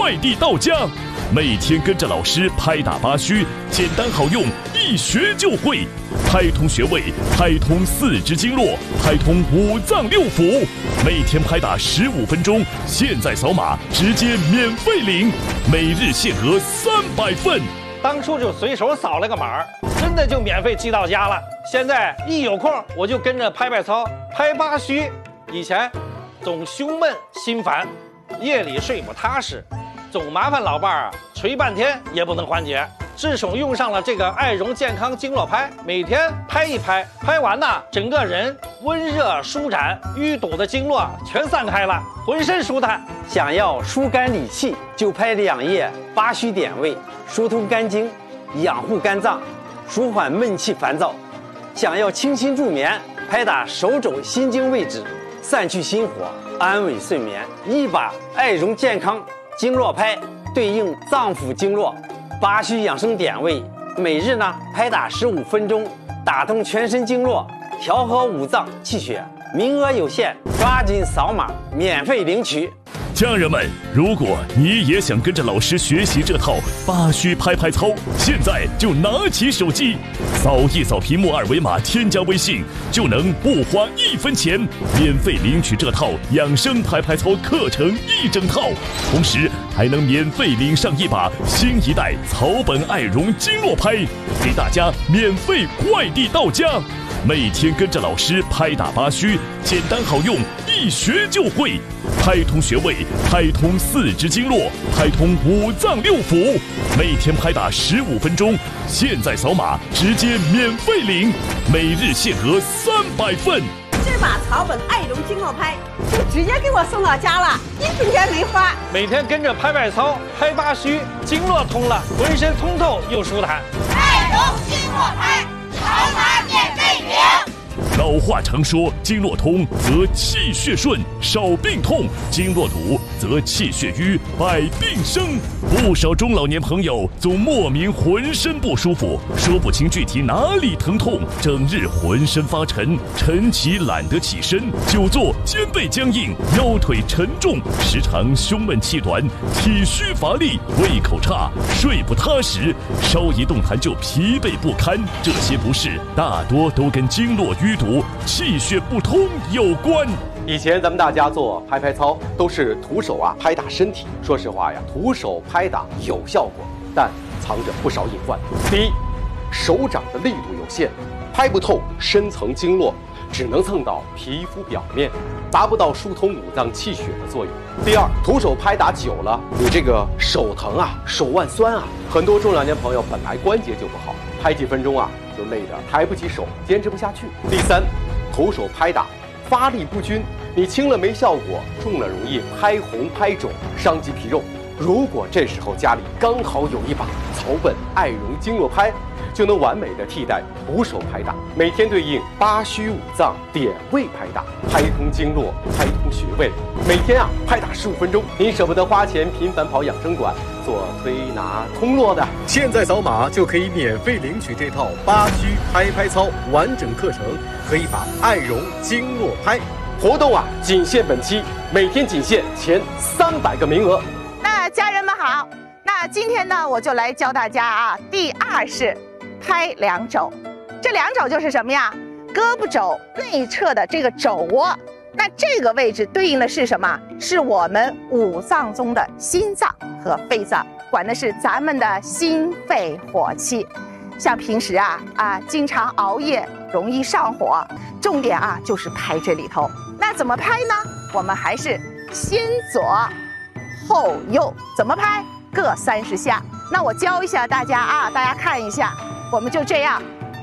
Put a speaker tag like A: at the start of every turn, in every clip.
A: 快递到家。每天跟着老师拍打八虚，简单好用，一学就会。拍通穴位，拍通四肢经络，拍通五脏六腑。每天拍打15分钟，现在扫码直接免费领，每日限额300份。
B: 当初就随手扫了个码，真的就免费寄到家了。现在一有空我就跟着拍操，拍八虚。以前总胸闷心烦，夜里睡不踏实，总麻烦老伴儿捶半天也不能缓解。自从用上了这个爱容健康经络拍，每天拍一拍，拍完呢，整个人温热舒展，淤堵的经络全散开了，浑身舒坦。
C: 想要疏肝理气，就拍2页八虚点位，疏通肝经，养护肝脏，舒缓闷气烦躁。想要清新助眠，拍打手肘心经位置，散去心火，安稳睡眠。一把爱容健康经络拍对应脏腑经络八虚养生点位，每日呢拍打15分钟，打通全身经络，调和五脏气血。名额有限，抓紧扫码免费领取。
A: 家人们，如果你也想跟着老师学习这套八虚拍操，现在就拿起手机，扫一扫屏幕2维码，添加微信，就能不花1分钱，免费领取这套养生拍操课程1整套，同时还能免费领上一把新一代草本爱容经络拍，给大家免费快递到家。每天跟着老师拍打八虚，简单好用，一学就会。拍通穴位，拍通四肢经络，拍通五脏六腑。每天拍打15分钟，现在扫码直接免费领，每日限额300份。
D: 这把草本爱容经络拍就直接给我送到家了，1分钱没花。
B: 每天跟着拍操，拍八虚，经络通了，浑身通透又舒坦。
E: 爱容经络拍，扫码免费领。
A: 老话常说，经络通则气血顺，少病痛；经络堵则气血瘀，百病生。不少中老年朋友总莫名浑身不舒服，说不清具体哪里疼痛，整日浑身发沉，晨起懒得起身，久坐肩背僵硬，腰腿沉重，时常胸闷气短，体虚乏力，胃口差，睡不踏实，稍一动弹就疲惫不堪。这些不适大多都跟经络淤堵、气血不通有关。
F: 以前咱们大家做拍操都是徒手拍打身体，说实话呀，徒手拍打有效果，但藏着不少隐患。第一，手掌的力度有限，拍不透深层经络，只能蹭到皮肤表面，达不到疏通五脏气血的作用。第二，徒手拍打久了，你这个手疼手腕酸很多中老年朋友本来关节就不好，拍几分钟就累得抬不起手，坚持不下去。第三，徒手拍打发力不均，你轻了没效果，重了容易拍红拍肿，伤及皮肉。如果这时候家里刚好有一把草本爱容经络拍，就能完美的替代徒手拍打，每天对应八虚五脏点位拍打，拍通经络，拍通穴位。每天拍打15分钟，您舍不得花钱频繁跑养生馆做推拿通络的，
G: 现在扫码就可以免费领取这套八虚拍操完整课程，可以把爱容经络拍。
F: 活动仅限本期，每天仅限前300个名额。
D: 那家人们好，那今天呢，我就来教大家第2式拍两肘。这两肘就是什么呀？胳膊肘内侧的这个肘窝，那这个位置对应的是什么？是我们五脏中的心脏和肺脏，管的是咱们的心肺火气。像平时经常熬夜，容易上火，重点就是拍这里头。那怎么拍呢？我们还是先左后右，怎么拍？各30下。那我教一下大家大家看一下，我们就这样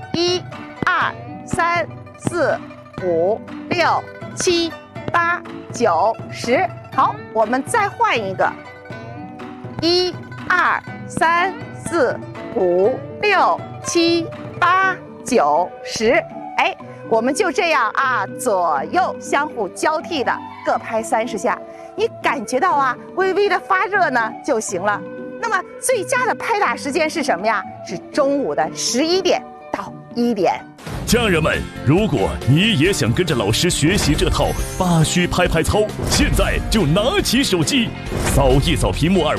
D: ，1、2、3、4、5、6、7、8、9、10。好，我们再换一个，1、2、3、4、5、6、7、8、9、10。哎，我们就这样左右相互交替的各拍30下，你感觉到微微的发热呢就行了。那么最佳的拍打时间是什么呀？是中午的11点到1点。
A: 家人们，如果你也想跟着老师学习这套八虚拍操，现在就拿起手机，扫一扫屏幕2